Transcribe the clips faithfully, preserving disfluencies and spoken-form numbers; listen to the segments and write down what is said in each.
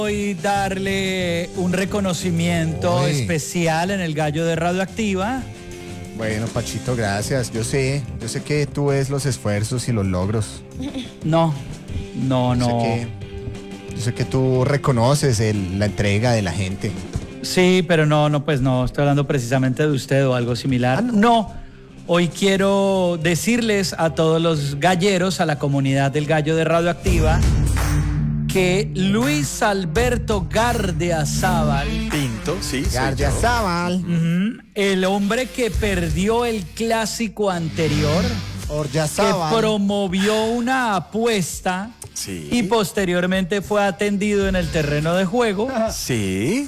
Hoy darle un reconocimiento Uy. especial en el Gallo de Radioactiva. Bueno, Pachito, gracias. Yo sé, yo sé que tú ves los esfuerzos y los logros. No, no, Yo no. sé que, yo sé que tú reconoces el- la entrega de la gente. Sí, pero no, no, pues no, estoy hablando precisamente de usted o algo similar. Ah, no. no, hoy quiero decirles a todos los galleros, a la comunidad del Gallo de Radioactiva, que Luis Alberto Gardiazabal, Pinto, sí, soy Gardia yo. Zabal, ujú, el hombre que perdió el clásico anterior, que Orjazabal. promovió una apuesta Sí. y posteriormente fue atendido en el terreno de juego, Sí.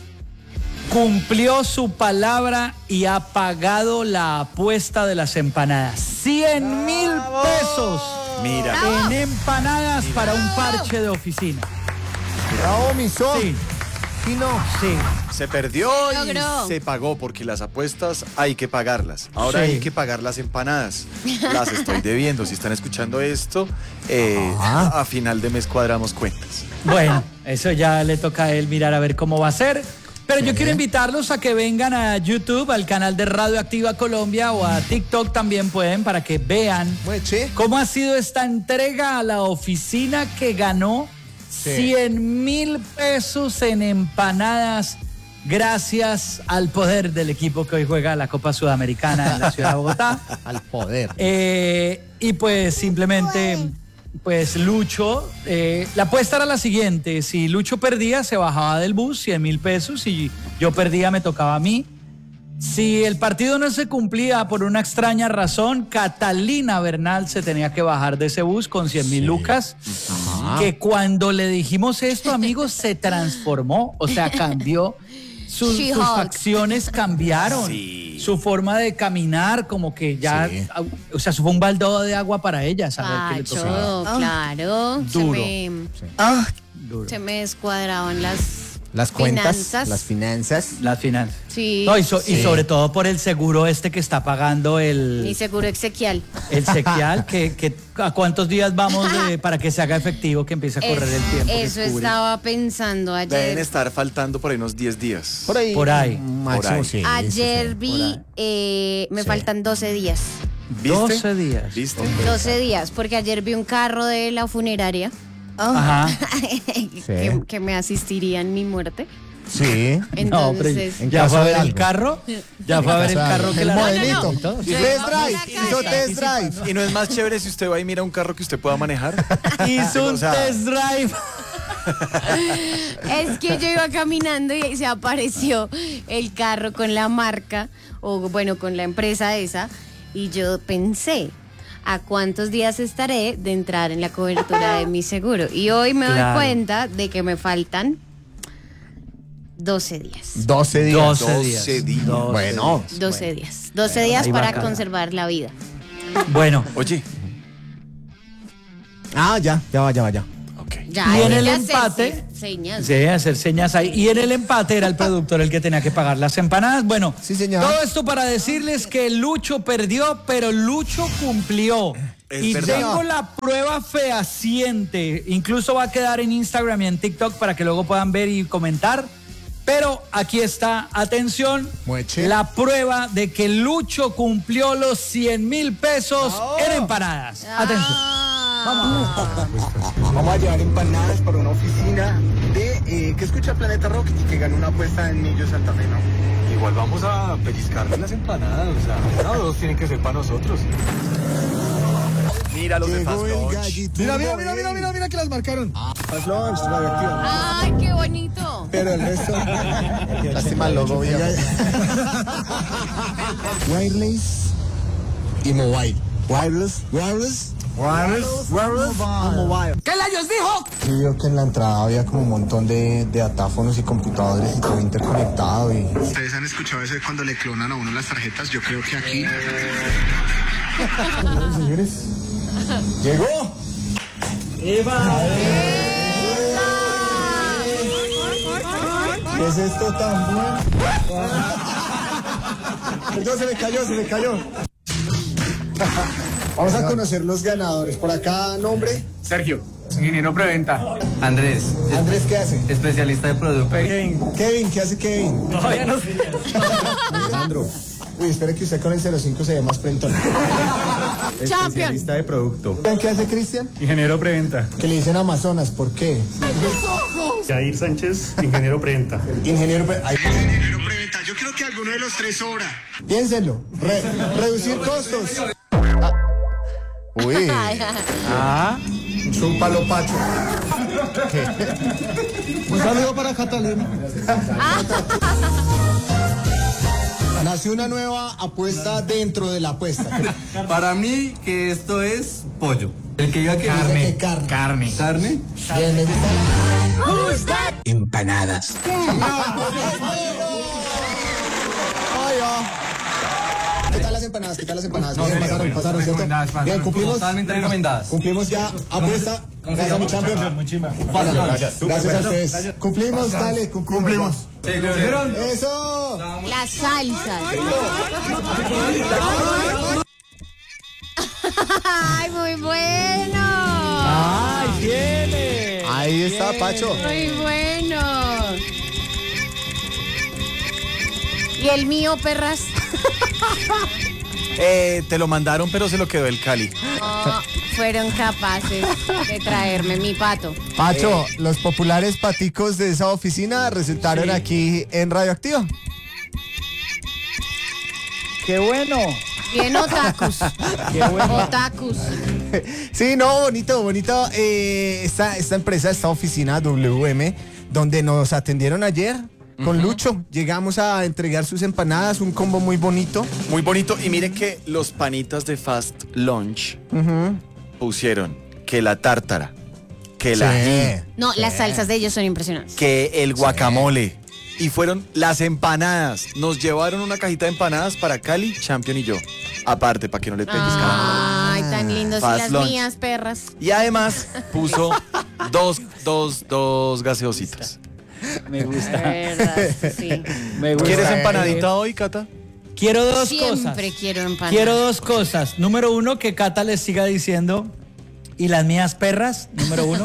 cumplió su palabra y ha pagado la apuesta de las empanadas. cien mil pesos Mira. en empanadas para un parche de oficina. Bravo, mi son. Sí, Y no. sí. Se perdió y Logró. se pagó porque las apuestas hay que pagarlas. Ahora Sí. hay que pagar las empanadas. Las estoy debiendo. Si están escuchando esto, eh, Ah. a final de mes cuadramos cuentas. Bueno, eso ya le toca a él mirar a ver cómo va a ser. Pero yo Sí. quiero invitarlos a que vengan a YouTube, al canal de Radioactiva Colombia o a TikTok también pueden para que vean Bueno, che. cómo ha sido esta entrega a la oficina que ganó Sí. cien mil pesos en empanadas gracias al poder del equipo que hoy juega la Copa Sudamericana en la ciudad de Bogotá. Al poder. Eh, y pues simplemente, pues Lucho, eh, la apuesta era la siguiente: si Lucho perdía, se bajaba del bus, cien mil pesos, y yo perdía, me tocaba a mí. Si el partido no se cumplía por una extraña razón, Catalina Bernal se tenía que bajar de ese bus con cien mil lucas, que cuando le dijimos esto, amigos, se transformó, o sea, cambió. Sus, sus She-Hulk. facciones cambiaron, Sí. su forma de caminar, como que ya, Sí. o sea, fue un baldado de agua para ella, saber qué le tocaba. Pacho, claro. Duro. Se me, Ah, duro. se me descuadraban las Las cuentas, finanzas. las finanzas. Las finanzas. Sí. No, y, so- y Sí. sobre todo por el seguro este que está pagando Mi el, seguro exequial. el sequial, que, que a cuántos días vamos de- para que se haga efectivo, que empiece a correr Es- el tiempo. que Eso cubre. estaba pensando Deben ayer. estar faltando por ahí unos diez días. Por ahí. Por ahí. Máximo, Por ahí. sí. Ayer sí, sí. vi, ahí. eh, me Sí. faltan doce días. ¿Viste? doce días. ¿Viste? doce días, porque ayer vi un carro de la funeraria Ajá. que, que me asistiría en mi muerte. Sí. No, pero Entonces, en ya caso fue a de ver el algo. carro. Ya fue a ver el Casa de carro algo. que El la modelito. No, no, no. Hizo Yo test iba por drive. la Hizo calle. test drive. ¿Y no es más chévere si usted va y mira un carro que usted pueda manejar? Hizo un O sea, test drive. es que yo iba caminando y se apareció el carro con la marca, o bueno, con la empresa esa, y yo pensé, ¿a cuántos días estaré de entrar en la cobertura de mi seguro? Y hoy me Claro. doy cuenta de que me faltan doce días. doce días. doce días. doce días. doce Bueno. días. doce días. doce días ahí va para acá. conservar la vida. Bueno, Oye. Ah, ya, ya va, ya va, ya. Ok. Ya, Y hay en el que hacer empate, se- señas. sí, hacer señas ahí. Y en el empate era el productor el que tenía que pagar las empanadas. Bueno, Sí, señor. todo esto para decirles que Lucho perdió, pero Lucho cumplió. Es y verdad. tengo la prueba fehaciente. Incluso va a quedar en Instagram y en TikTok para que luego puedan ver y comentar. Pero aquí está, atención, Mueche. la prueba de que Lucho cumplió los cien mil pesos en empanadas. Atención. Ah, Vamos a llevar empanadas para una oficina de eh, que escucha Planeta Rock y que ganó una apuesta en Millo Santa Fe, ¿no? Igual vamos a pellizcarle las empanadas, o sea, no, dos tienen que ser para nosotros. Mira los de Fast Llegó el Lunch. gallito. Mira, mira, mira, mira, mira, mira que las marcaron. Fast Lunch, radioactivo. ¡Ay, qué bonito! Pero el resto. Lástima el logo, viejo. Wireless y mobile. Wireless, wireless, wireless, wireless, and mobile. ¿Qué layos dijo? Sí, vio que en la entrada había como un montón de, de datáfonos y computadores y todo interconectado y... Ustedes han escuchado eso de cuando le clonan a uno las tarjetas. Yo creo que aquí. Señores, llegó. ¿Qué es esto tan bueno? Perdón, se me cayó, se me cayó. Vamos a conocer los ganadores. Por acá, nombre. Sergio. ingeniero preventa. Andrés, Andrés, ¿qué hace? especialista de producto. Kevin. Kevin, ¿qué hace Kevin? Todavía no sé. Alejandro. Uy, espere que usted con el cero cinco se ve más frentón. Champion. de producto. ¿Qué hace Cristian? Ingeniero preventa. Que le dicen Amazonas, ¿por qué? Jair Sánchez, ingeniero preventa. Ingeniero... pre- Ay, Ingeniero preventa, yo creo que alguno de los tres sobra. piénsenlo. Re- reducir costos. Ah. Uy. Ah, Chúpalo, Pacho. Un saludo para Catalina. Nació una nueva apuesta dentro de la apuesta. Para mí que esto es pollo. El que diga que Dice que carne. Carne. carne. Bien, me gusta la- empanadas. Ay, ah. ¿Qué tal las empanadas? ¿Qué tal las empanadas? No, Bien, bien, pasaron, bien. pasaron, ¿cierto? Recomendadas, pasaron. Bien, cumplimos. Totalmente recomendadas. Cumplimos ya. Apuesta. Gracias a mi champion. Gracias. Gracias a ustedes. Cumplimos, dale, cumplimos. ¿Sí, lo vieron? Eso. La salsa. Ay, muy bueno. ¡Ay, tiene! Ahí está, Pacho. Muy bueno. ¿Y el mío, perras? Eh, te lo mandaron, pero se lo quedó el Cali. No, fueron capaces de traerme mi pato. Pacho, los populares paticos de esa oficina resultaron aquí en Radioactiva. ¡Qué bueno! Bien otakus. ¡Qué bueno! Otakus. Sí, no, bonito, bonito. Eh, esta, esta empresa, esta oficina W M, donde nos atendieron ayer con Lucho. Llegamos a entregar sus empanadas, un combo muy bonito. Muy bonito. Y miren que los panitas de Fast Lunch pusieron que la tártara, que la ají, No, las salsas de ellos son impresionantes. que el guacamole. Y fueron las empanadas. Nos llevaron una cajita de empanadas para Cali, Champion y yo. Aparte, para que no le pellizcaran. Ay, tan lindos. Y Fast las lunch. mías, perras. Y además puso dos, dos, dos gaseositas. Me gusta. Verdad, sí. Me gusta. ¿Quieres empanadita hoy, Cata? Quiero dos Siempre cosas. quiero empanadas. Quiero dos cosas. Número uno, que Cata les siga diciendo. Y las mías perras, número uno.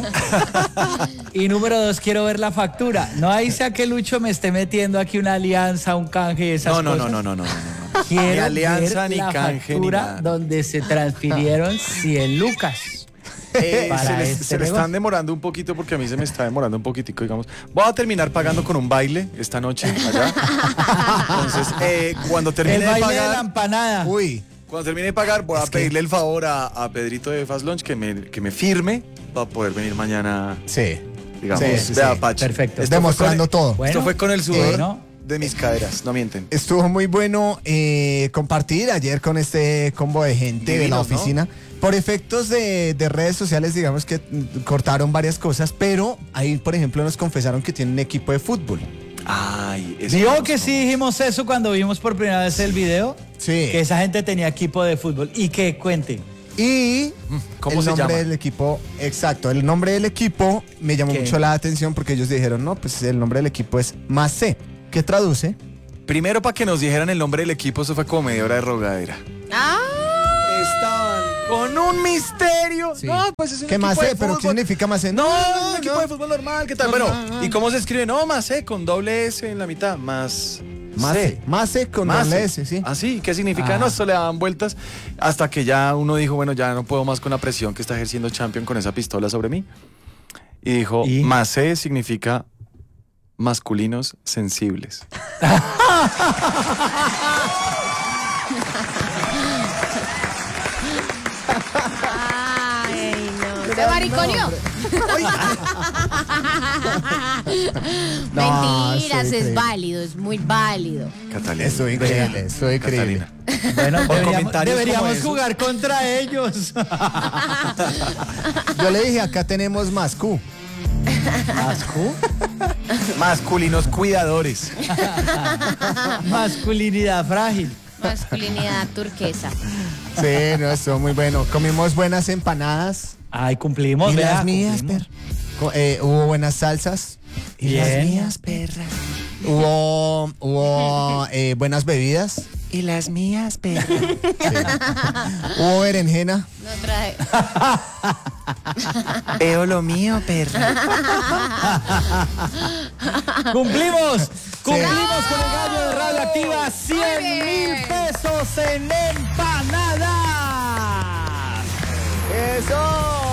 Y número dos, quiero ver la factura. No ahí sea que Lucho me esté metiendo aquí una alianza, un canje y esas No, no, cosas. no, no, no, no, no. Quiero Ni alianza, ver ni la canje, ni factura nada. donde se transfirieron cien lucas. Eh, Para se les- este se le negocio. están demorando un poquito porque a mí se me está demorando un poquitico, digamos. Voy a terminar pagando con un baile esta noche allá. Entonces, eh, cuando El termine de baile de la pagar, empanada. Uy. cuando termine de pagar, voy a Es que- pedirle el favor a, a Pedrito de Fast Lunch que me, que me firme para poder venir mañana, Sí. digamos. Sí, sí, Vea, sí. Pacho. Perfecto. Esto fue Demostrando con- todo. Bueno, Esto fue con el sudor bueno. de mis caderas, no mienten. Estuvo muy bueno eh, compartir ayer con este combo de gente de la Divinos, ¿no? oficina. Por efectos de, de redes sociales, digamos que mm, cortaron varias cosas, pero ahí, por ejemplo, nos confesaron que tienen un equipo de fútbol. Ay, eso Digo no que somos. sí dijimos eso cuando vimos por primera vez el video. Sí. Que esa gente tenía equipo de fútbol. Y que cuenten. Y ¿Cómo el se nombre llama? del equipo, exacto, el nombre del equipo me llamó ¿Qué? mucho la atención porque ellos dijeron, no, pues el nombre del equipo es Más C, que traduce. Primero, para que nos dijeran el nombre del equipo, eso fue como media hora de rogadera. Ah, Estaban con un misterio. Sí. No, pues es un ¿Qué equipo Más de C? ¿Pero qué fútbol. significa Más C? No, un equipo de fútbol normal, ¿qué tal? Bueno, ¿y cómo se escribe? No, más C, con doble S en la mitad, más Más C. Más C con Más doble C. S, sí. ¿Ah, sí? ¿Qué significa? Ah. No, esto le daban vueltas hasta que ya uno dijo, bueno, ya no puedo más con la presión que está ejerciendo Champion con esa pistola sobre mí. Y dijo, ¿Y? más C significa masculinos sensibles. ay, no. Se mariconeó. No, Mentiras, soy es increíble. válido, es muy válido. Catalina. Estoy increíble, estoy increíble. Catalina. Bueno, Por deberíamos, comentarios como deberíamos esos. jugar contra ellos. Yo le dije, acá tenemos Más Q. ¿Asco? Masculinos cuidadores. Masculinidad frágil. Masculinidad turquesa. Sí, no, estuvo muy bueno. Comimos buenas empanadas. Ay, cumplimos. Y vea, las mías, cumplimos. per. Co- eh, hubo buenas salsas. Y las Bien. mías, perras. Hubo, hubo eh, buenas bebidas. Y las mías, perra. Hubo berenjena. No traje. Veo lo mío, perra. Cumplimos, cumplimos con el gallo de Radioactiva. cien mil pesos en empanadas.